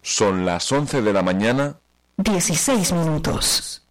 Son las 11 de la mañana. 16 minutos.